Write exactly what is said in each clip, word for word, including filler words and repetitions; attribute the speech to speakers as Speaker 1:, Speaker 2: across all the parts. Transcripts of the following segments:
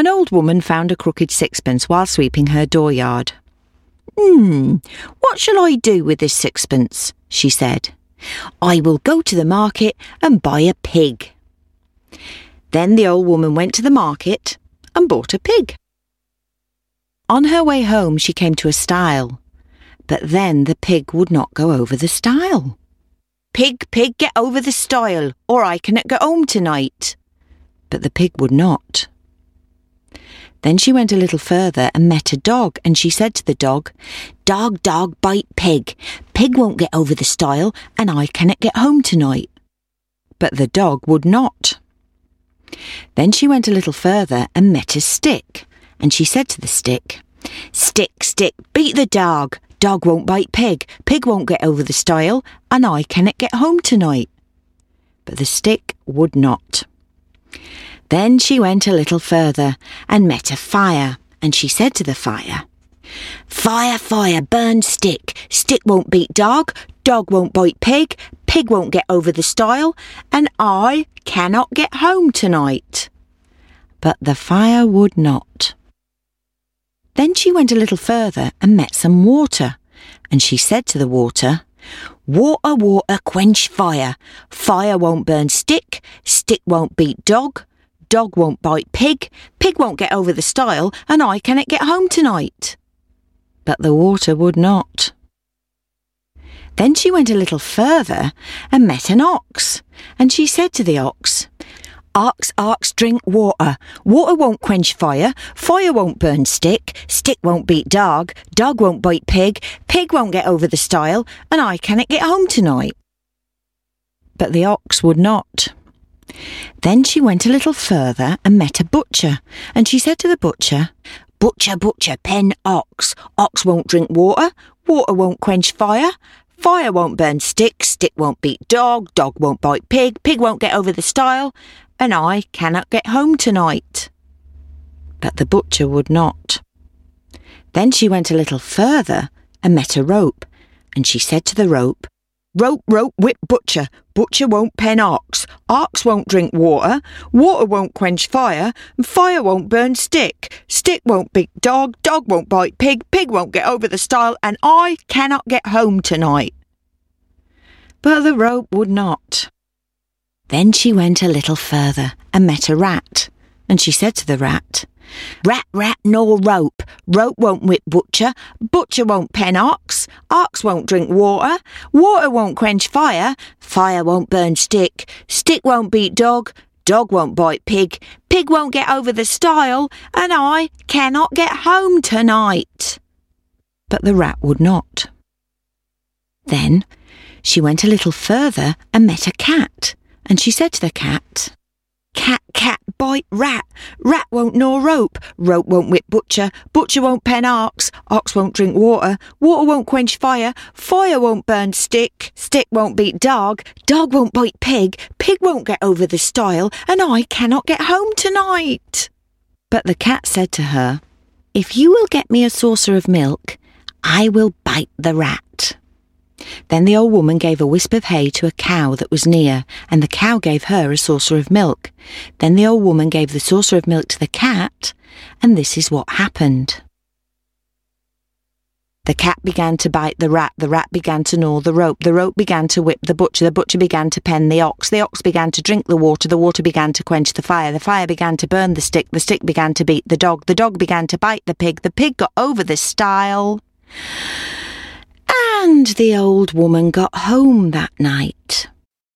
Speaker 1: An old woman found a crooked sixpence while sweeping her dooryard. Hmm, what shall I do with this sixpence? She said. I will go to the market and buy a pig. Then the old woman went to the market and bought a pig. On her way home she came to a stile, but then the pig would not go over the stile. Pig, pig, get over the stile, or I cannot go home tonight. But the pig would not. Then she went a little further and met a dog, and she said to the dog, Dog, dog, bite pig. Pig won't get over the stile, and I cannot get home tonight. But the dog would not. Then she went a little further and met a stick, and she said to the stick, Stick, stick, beat the dog. Dog won't bite pig. Pig won't get over the stile, and I cannot get home tonight. But the stick would not. Then she went a little further and met a fire, and she said to the fire, Fire, fire, burn stick. Stick won't beat dog. Dog won't bite pig. Pig won't get over the stile, and I cannot get home tonight. But the fire would not. Then she went a little further and met some water, and she said to the water, Water, water, quench fire. Fire won't burn stick. Stick won't beat dog. Dog won't bite pig. Pig won't get over the stile, and I cannot get home tonight. But the water would not. Then she went a little further and met an ox, and she said to the ox, Ox, ox, drink water. Water won't quench fire. Fire won't burn stick. Stick won't beat dog. Dog won't bite pig. Pig won't get over the stile, and I cannot get home tonight. But the ox would not. Then she went a little further and met a butcher, and she said to the butcher, Butcher, butcher, pen ox. Ox won't drink water. Water won't quench fire. Fire won't burn stick. Stick won't beat dog. Dog won't bite pig. Pig won't get over the stile, and I cannot get home tonight. But the butcher would not. Then she went a little further and met a rope, and she said to the rope, Rope, rope, whip butcher. Butcher won't pen ox. Ox won't drink water. Water won't quench fire. And fire won't burn stick. Stick won't beat dog. Dog won't bite pig. Pig won't get over the stile, and I cannot get home tonight. But the rope would not. Then she went a little further and met a rat, and she said to the rat, Rat, rat, nor rope. Rope won't whip butcher. Butcher won't pen ox. Ox won't drink water. Water won't quench fire. Fire won't burn stick. Stick won't beat dog. Dog won't bite pig. Pig won't get over the stile, and I cannot get home tonight. But the rat would not. Then she went a little further and met a cat, and she said to the cat, Cat, cat, bite rat. Rat won't gnaw rope. Rope won't whip butcher. Butcher won't pen ox. Ox won't drink water. Water won't quench fire. Fire won't burn stick. Stick won't beat dog. Dog won't bite pig. Pig won't get over the stile, and I cannot get home tonight. But the cat said to her, If you will get me a saucer of milk, I will bite the rat. Then the old woman gave a wisp of hay to a cow that was near, and the cow gave her a saucer of milk. Then the old woman gave the saucer of milk to the cat, and this is what happened. The cat began to bite the rat, the rat began to gnaw the rope, the rope began to whip the butcher, the butcher began to pen the ox, the ox began to drink the water, the water began to quench the fire, the fire began to burn the stick, the stick began to beat the dog, the dog began to bite the pig, the pig got over the stile. And the old woman got home that night.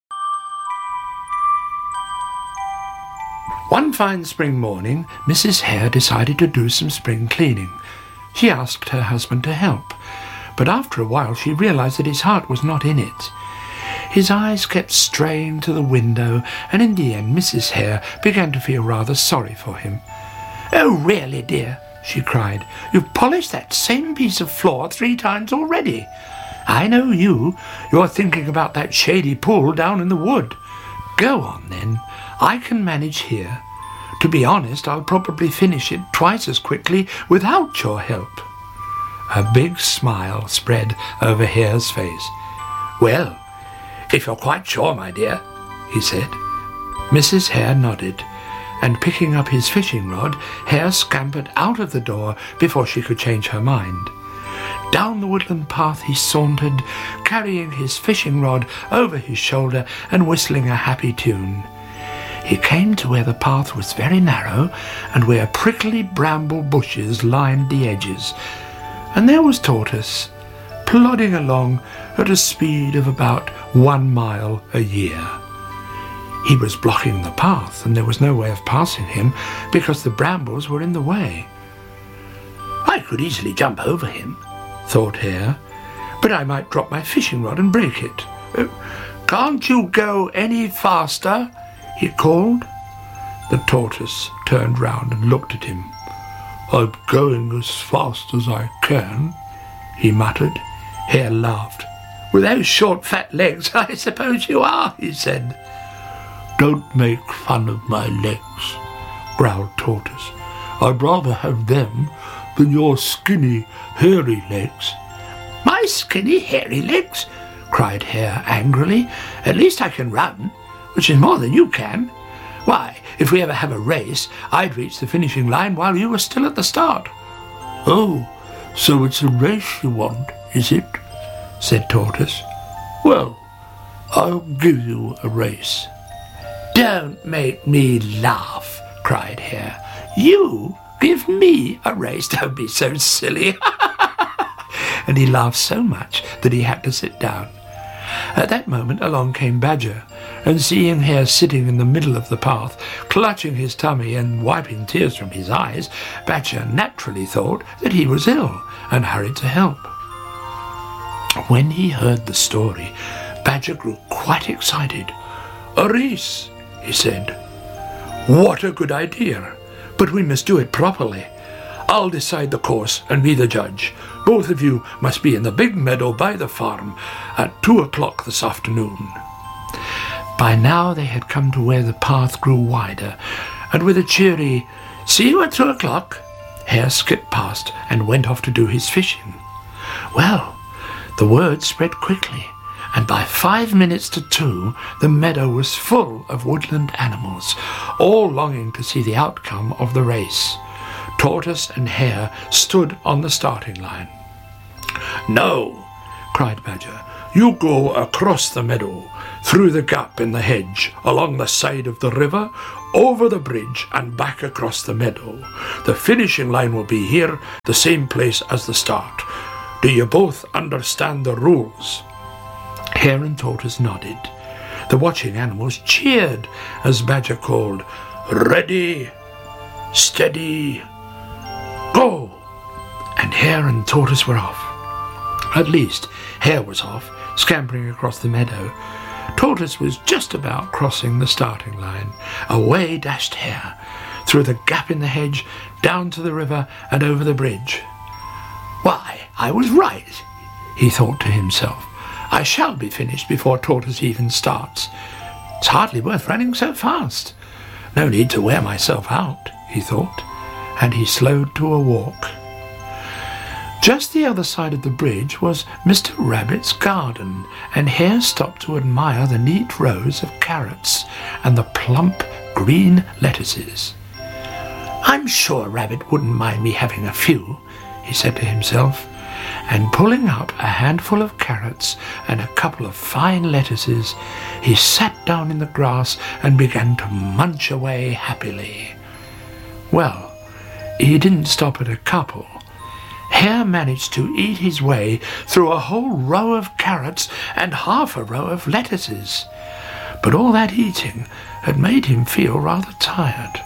Speaker 2: One fine spring morning, Missus Hare decided to do some spring cleaning. She asked her husband to help, but after a while she realised that his heart was not in it. His eyes kept straying to the window, and in the end Missus Hare began to feel rather sorry for him. "Oh, really, dear," she cried, "you've polished that same piece of floor three times already. I know you. You're thinking about that shady pool down in the wood. Go on, then. I can manage here. To be honest, I'll probably finish it twice as quickly without your help." A big smile spread over Hare's face. "Well, if you're quite sure, my dear," he said. Missus Hare nodded. and picking up his fishing rod, Hare scampered out of the door before she could change her mind. Down the woodland path he sauntered, carrying his fishing rod over his shoulder and whistling a happy tune. He came to where the path was very narrow and where prickly bramble bushes lined the edges, and there was Tortoise, plodding along at a speed of about one mile a year. He was blocking the path, and there was no way of passing him because the brambles were in the way. I could easily jump over him, thought Hare, but I might drop my fishing rod and break it. Uh, can't you go any faster? He called. The Tortoise turned round and looked at him. I'm going as fast as I can, he muttered. Hare laughed. With those short fat legs, I suppose you are, he said. Don't make fun of my legs, growled Tortoise. I'd rather have them than your skinny, hairy legs. My skinny, hairy legs? Cried Hare angrily. At least I can run, which is more than you can. Why, if we ever have a race, I'd reach the finishing line while you were still at the start. Oh, so it's a race you want, is it? Said Tortoise. Well, I'll give you a race. Don't make me laugh, cried Hare. You give me a race? Don't be so silly. And he laughed so much that he had to sit down. At that moment along came Badger, and seeing Hare sitting in the middle of the path, clutching his tummy and wiping tears from his eyes, Badger naturally thought that he was ill and hurried to help. When he heard the story, Badger grew quite excited. A race, he said. What a good idea, but we must do it properly. I'll decide the course and be the judge. Both of you must be in the big meadow by the farm at two o'clock this afternoon. By now they had come to where the path grew wider, and with a cheery, see you at two o'clock, Hare skipped past and went off to do his fishing. Well, the word spread quickly, and by five minutes to two the meadow was full of woodland animals, all longing to see the outcome of the race. Tortoise and Hare stood on the starting line. No, cried Badger, you go across the meadow, through the gap in the hedge, along the side of the river, over the bridge and back across the meadow. The finishing line will be here, the same place as the start. Do you both understand the rules? Hare and Tortoise nodded. The watching animals cheered as Badger called, Ready, steady, go! And Hare and Tortoise were off. At least, Hare was off, scampering across the meadow. Tortoise was just about crossing the starting line. Away dashed Hare, through the gap in the hedge, down to the river and over the bridge. Why, I was right, he thought to himself. I shall be finished before Tortoise even starts. It's hardly worth running so fast. No need to wear myself out, he thought, and he slowed to a walk. Just the other side of the bridge was Mister Rabbit's garden, and Hare stopped to admire the neat rows of carrots and the plump green lettuces. I'm sure Rabbit wouldn't mind me having a few, he said to himself, and pulling up a handful of carrots and a couple of fine lettuces, he sat down in the grass and began to munch away happily. Well, he didn't stop at a couple. Hare managed to eat his way through a whole row of carrots and half a row of lettuces, but all that eating had made him feel rather tired.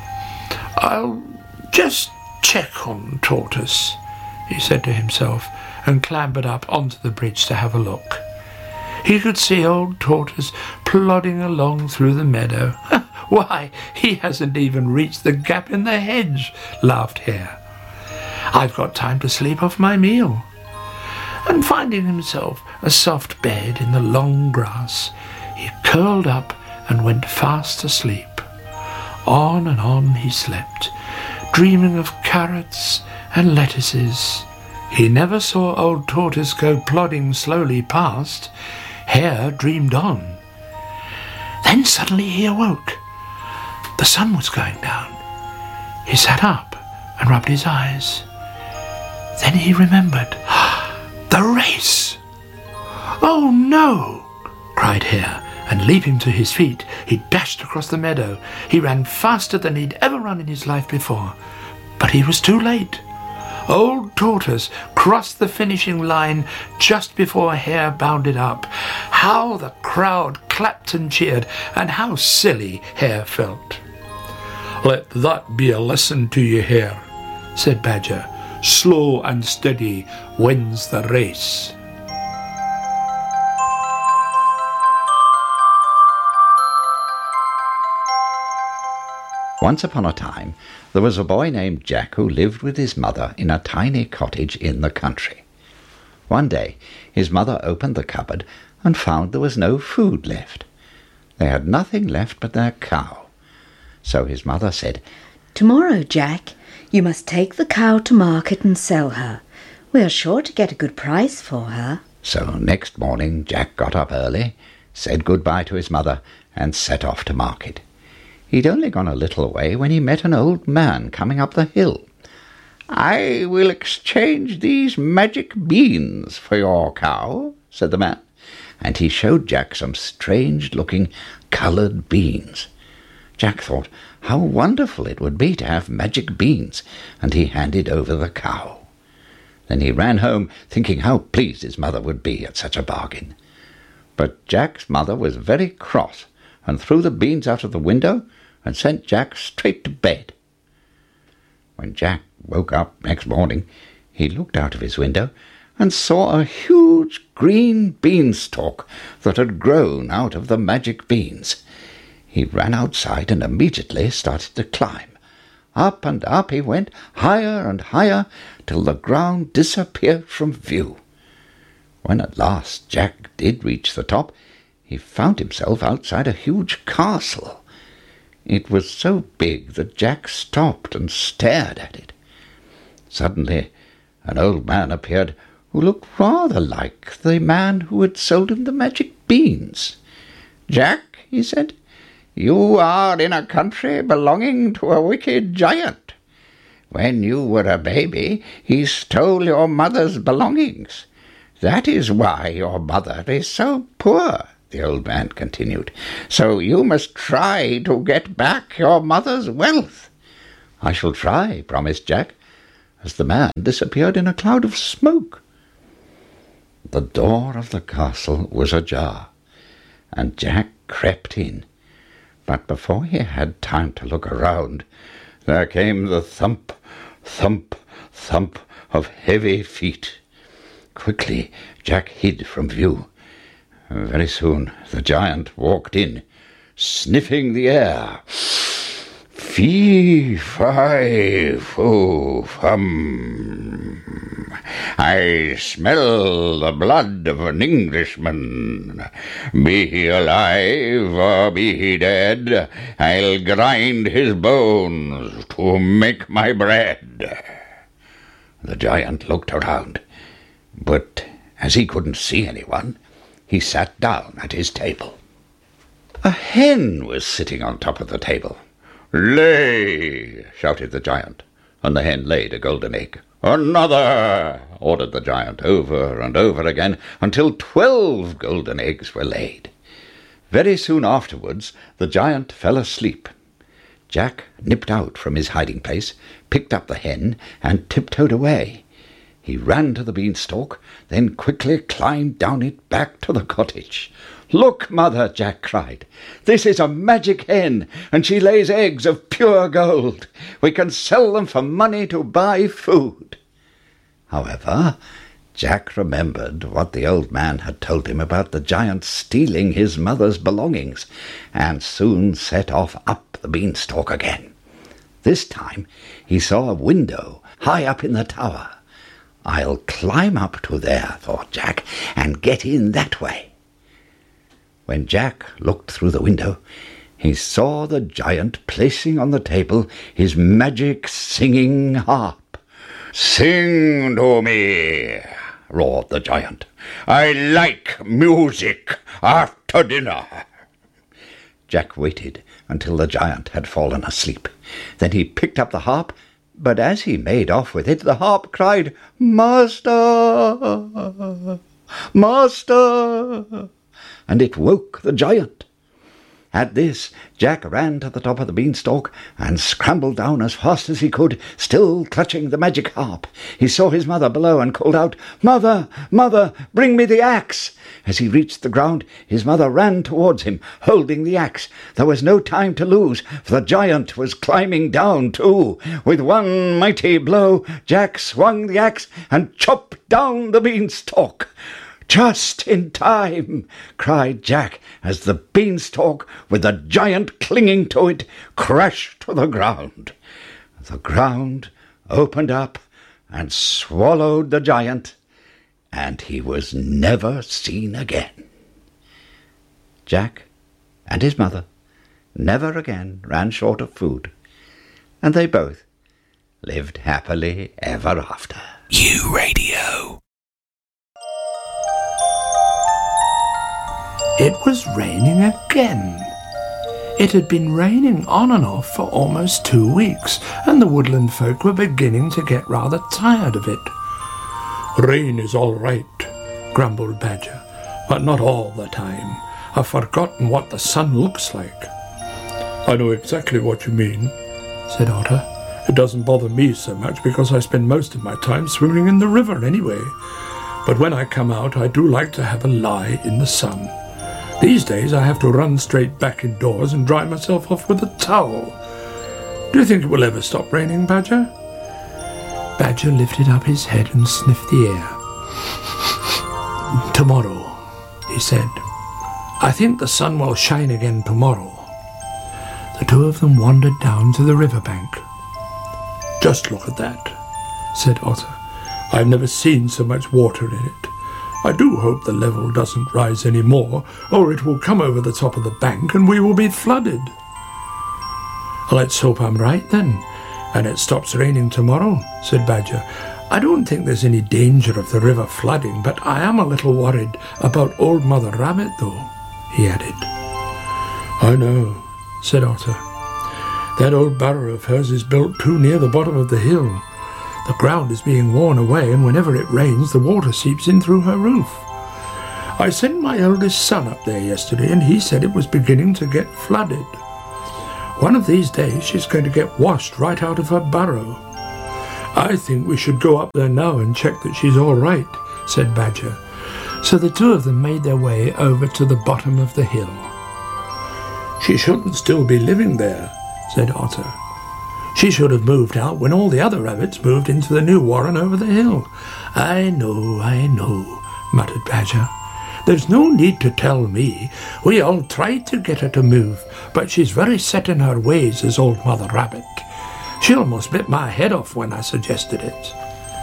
Speaker 2: I'll just check on Tortoise, he said to himself, and clambered up onto the bridge to have a look. He could see old Tortoise plodding along through the meadow. Why, he hasn't even reached the gap in the hedge, laughed Hare. I've got time to sleep off my meal. And finding himself a soft bed in the long grass, he curled up and went fast asleep. On and on he slept, dreaming of carrots and lettuces. He never saw old Tortoise go plodding slowly past. Hare dreamed on. Then suddenly he awoke. The sun was going down. He sat up and rubbed his eyes. Then he remembered. The race! "Oh, no!" cried Hare, and leaping to his feet, he dashed across the meadow. He ran faster than he'd ever run in his life before. But he was too late. Old Tortoise crossed the finishing line just before Hare bounded up. How the crowd clapped and cheered, and how silly Hare felt. "Let that be a lesson to you, Hare," said Badger. "Slow and steady wins the race."
Speaker 3: Once upon a time, there was a boy named Jack who lived with his mother in a tiny cottage in the country. One day, his mother opened the cupboard and found there was no food left. They had nothing left but their cow. So his mother said,
Speaker 4: "Tomorrow, Jack, you must take the cow to market and sell her. We are sure to get a good price for her."
Speaker 3: So next morning Jack got up early, said good-bye to his mother, and set off to market. He'd only gone a little way when he met an old man coming up the hill. "I will exchange these magic beans for your cow," said the man, and he showed Jack some strange-looking coloured beans. Jack thought how wonderful it would be to have magic beans, and he handed over the cow. Then he ran home, thinking how pleased his mother would be at such a bargain. But Jack's mother was very cross, and threw the beans out of the window, and sent Jack straight to bed. When Jack woke up next morning, he looked out of his window and saw a huge green beanstalk that had grown out of the magic beans. He ran outside and immediately started to climb. Up and up he went, higher and higher, till the ground disappeared from view. When at last Jack did reach the top, he found himself outside a huge castle. It was so big that Jack stopped and stared at it. Suddenly an old man appeared who looked rather like the man who had sold him the magic beans. "Jack," he said, "you are in a country belonging to a wicked giant. When you were a baby, he stole your mother's belongings. That is why your mother is so poor," the old man continued. "So you must try to get back your mother's wealth." "I shall try," promised Jack, as the man disappeared in a cloud of smoke. The door of the castle was ajar, and Jack crept in. But before he had time to look around, there came the thump, thump, thump of heavy feet. Quickly Jack hid from view. Very soon the giant walked in, sniffing the air. "Fee, fi, fo, fum. I smell the blood of an Englishman. Be he alive or be he dead, I'll grind his bones to make my bread." The giant looked around, but as he couldn't see anyone, he sat down at his table. A hen was sitting on top of the table. "Lay!" shouted the giant, and the hen laid a golden egg. "Another!" ordered the giant, over and over again, until twelve golden eggs were laid. Very soon afterwards the giant fell asleep. Jack nipped out from his hiding place, picked up the hen, and tiptoed away. He ran to the beanstalk, then quickly climbed down it back to the cottage. "Look, mother," Jack cried. "This is a magic hen, and she lays eggs of pure gold. We can sell them for money to buy food." However, Jack remembered what the old man had told him about the giant stealing his mother's belongings, and soon set off up the beanstalk again. This time he saw a window high up in the tower. "I'll climb up to there," thought Jack, "and get in that way." When Jack looked through the window, he saw the giant placing on the table his magic singing harp. "Sing to me," roared the giant. "I like music after dinner." Jack waited until the giant had fallen asleep. Then he picked up the harp, but as he made off with it, the harp cried, "Master! Master!" and it woke the giant. At this, Jack ran to the top of the beanstalk and scrambled down as fast as he could, still clutching the magic harp. He saw his mother below and called out, "Mother, mother, bring me the axe!" As he reached the ground, his mother ran towards him, holding the axe. There was no time to lose, for the giant was climbing down too. With one mighty blow, Jack swung the axe and chopped down the beanstalk. "Just in time," cried Jack, as the beanstalk, with the giant clinging to it, crashed to the ground. The ground opened up and swallowed the giant, and he was never seen again. Jack and his mother never again ran short of food, and they both lived happily ever after.
Speaker 2: U Radio. It was raining again. It had been raining on and off for almost two weeks, and the woodland folk were beginning to get rather tired of it. "Rain is all right," grumbled Badger, "but not all the time. I've forgotten what the sun looks like." "I know exactly what you mean," said Otter. "It doesn't bother me so much because I spend most of my time swimming in the river anyway. But when I come out, I do like to have a lie in the sun. These days I have to run straight back indoors and dry myself off with a towel. Do you think it will ever stop raining, Badger?" Badger lifted up his head and sniffed the air. "Tomorrow," he said. "I think the sun will shine again tomorrow." The two of them wandered down to the riverbank. "Just look at that," said Otter. "I've never seen so much water in it. I do hope the level doesn't rise any more, or it will come over the top of the bank and we will be flooded." "Let's hope I'm right then, and it stops raining tomorrow," said Badger. "I don't think there's any danger of the river flooding, but I am a little worried about Old Mother Rabbit, though," he added. "I know," said Otter. "That old burrow of hers is built too near the bottom of the hill. The ground is being worn away, and whenever it rains, the water seeps in through her roof. I sent my eldest son up there yesterday, and he said it was beginning to get flooded. One of these days, she's going to get washed right out of her burrow. I think we should go up there now and check that she's all right," said Badger. So the two of them made their way over to the bottom of the hill. "She shouldn't still be living there," said Otter. "She should have moved out when all the other rabbits moved into the new warren over the hill." "I know, I know," muttered Badger. "There's no need to tell me. We all tried to get her to move, but she's very set in her ways as Old Mother Rabbit. She almost bit my head off when I suggested it."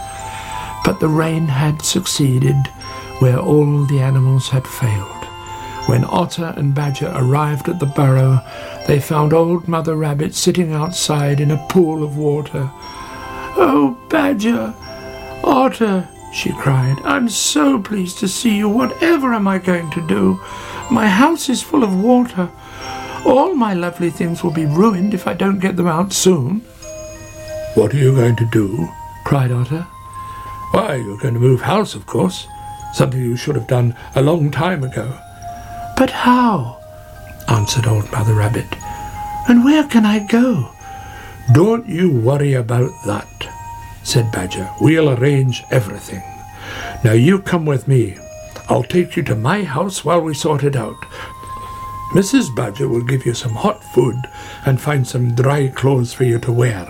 Speaker 2: But the rain had succeeded where all the animals had failed. When Otter and Badger arrived at the burrow, they found Old Mother Rabbit sitting outside in a pool of water. "Oh, Badger, Otter," she cried, "I'm so pleased to see you. Whatever am I going to do? My house is full of water. All my lovely things will be ruined if I don't get them out soon." "What are you going to do?" cried Otter. "Why, you're going to move house, of course. Something you should have done a long time ago." "But how?" answered Old Mother Rabbit. "And where can I go?" "Don't you worry about that," said Badger. "We'll arrange everything. Now you come with me. I'll take you to my house while we sort it out. Missus Badger will give you some hot food and find some dry clothes for you to wear."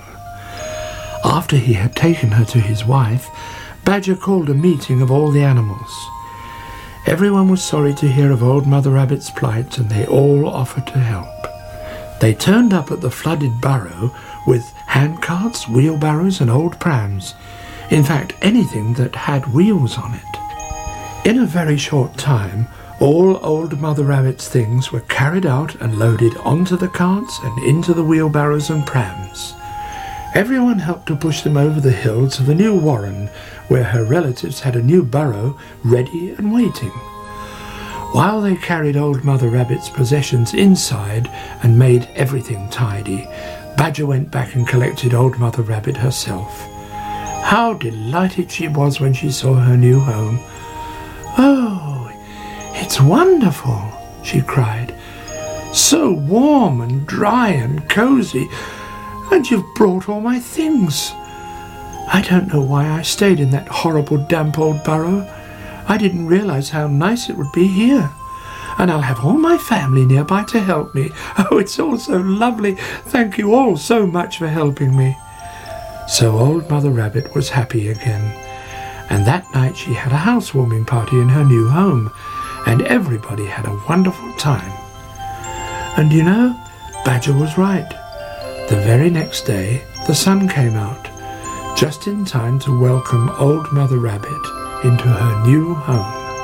Speaker 2: After he had taken her to his wife, Badger called a meeting of all the animals. Everyone was sorry to hear of Old Mother Rabbit's plight, and they all offered to help. They turned up at the flooded burrow with handcarts, wheelbarrows, and old prams. In fact, anything that had wheels on it. In a very short time, all Old Mother Rabbit's things were carried out and loaded onto the carts and into the wheelbarrows and prams. Everyone helped to push them over the hill to the new warren, where her relatives had a new burrow ready and waiting. While they carried Old Mother Rabbit's possessions inside and made everything tidy, Badger went back and collected Old Mother Rabbit herself. How delighted she was when she saw her new home. "Oh, it's wonderful," she cried. "So warm and dry and cosy, and you've brought all my things. I don't know why I stayed in that horrible damp old burrow. I didn't realize how nice it would be here. And I'll have all my family nearby to help me. Oh, it's all so lovely. Thank you all so much for helping me." So Old Mother Rabbit was happy again. And that night she had a housewarming party in her new home, and everybody had a wonderful time. And you know, Badger was right. The very next day, the sun came out, just in time to welcome Old Mother Rabbit into her new home.